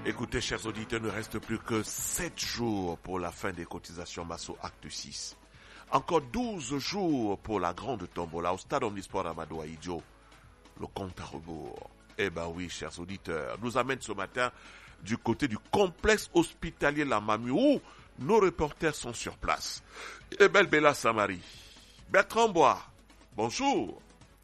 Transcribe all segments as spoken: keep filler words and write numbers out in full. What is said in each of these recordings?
Écoutez, chers auditeurs, il ne reste plus que sept jours pour la fin des cotisations Masso Acte six. Encore douze jours pour la grande tombola au stade Omnisport Amadou Ahidjo. Le compte à rebours. Eh ben oui, chers auditeurs, nous amène ce matin du côté du complexe hospitalier La Mamu où nos reporters sont sur place. Et belle Bella Samari. Bertrand Bois, bonjour.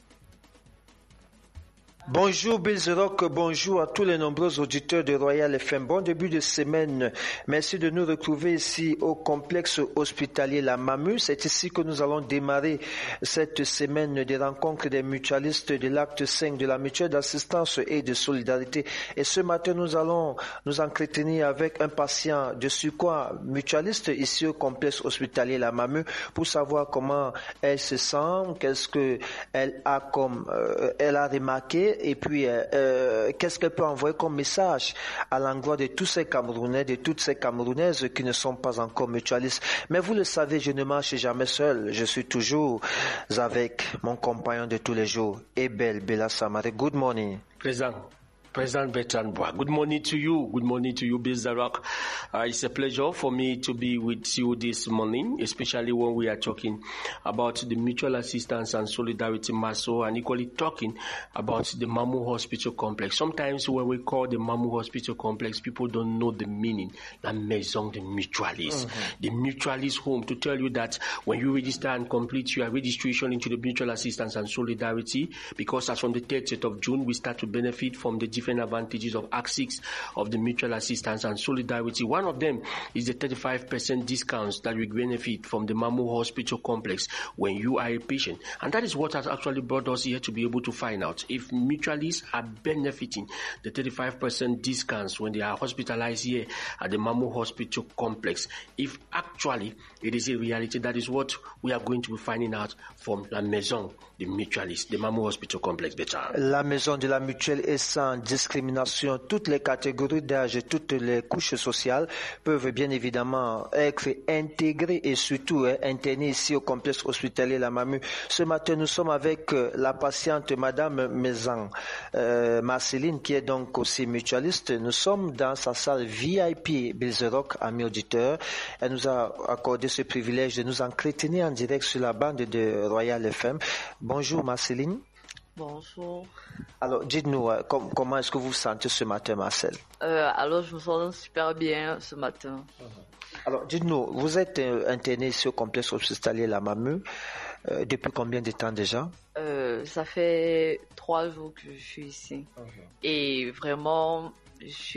Bonjour Bilzerok, bonjour à tous les nombreux auditeurs de Royal F M. Bon début de semaine. Merci de nous retrouver ici au complexe hospitalier La Mamu. C'est ici que nous allons démarrer cette semaine des rencontres des mutualistes de l'acte cinq de la mutuelle d'assistance et de solidarité. Et ce matin, nous allons nous entretenir avec un patient de surcroît mutualiste ici au complexe hospitalier La Mamu pour savoir comment elle se sent, qu'est-ce que elle a comme euh, elle a remarqué. Et puis, euh, euh, qu'est-ce qu'elle peut envoyer comme message à l'endroit de tous ces Camerounais, de toutes ces Camerounaises qui ne sont pas encore mutualistes. Mais vous le savez, je ne marche jamais seul. Je suis toujours avec mon compagnon de tous les jours, Ebel Bella Samari. Good morning. Présent. President Bertrand Bois. Good morning to you. Good morning to you, Bilzerok. Uh, it's a pleasure for me to be with you this morning, especially when we are talking about the mutual assistance and solidarity Masso and equally talking about the Mamu Hospital Complex. Sometimes when we call the Mamu Hospital Complex, people don't know the meaning. La Maison de Mutualist. Mm-hmm. The Mutualist home, to tell you that when you register and complete your registration into the mutual assistance and solidarity, because as from the thirtieth of June, we start to benefit from the different advantages of Act six of the mutual assistance and solidarity. One of them is the thirty-five percent discounts that we benefit from the Mamu Hospital Complex when you are a patient. And that is what has actually brought us here to be able to find out if mutualists are benefiting the thirty-five percent discounts when they are hospitalized here at the Mamu Hospital Complex. If actually it is a reality, that is what we are going to be finding out from La Maison, the mutualist, the Mamu Hospital Complex. Better. La Maison de la Mutuelle est sans discrimination. Toutes les catégories d'âge et toutes les couches sociales peuvent bien évidemment être intégrées et surtout hein, internées ici au complexe hospitalier La Mamu. Ce matin, nous sommes avec euh, la patiente Madame Maison, euh, Marceline, qui est donc aussi mutualiste. Nous sommes dans sa salle V I P Bilzerok, amis auditeurs. Elle nous a accordé ce privilège de nous entretenir en direct sur la bande de Royal F M. Bonjour Marceline. Bonjour. Alors, dites-nous, euh, com- comment est-ce que vous vous sentez ce matin, Marcel? Euh, alors, je me sens super bien ce matin. Alors, dites-nous, vous êtes euh, interné ici au complexe hospitalier La Mamu. Euh, depuis combien de temps déjà? euh, Ça fait trois jours que je suis ici. Uh-huh. Et vraiment, je suis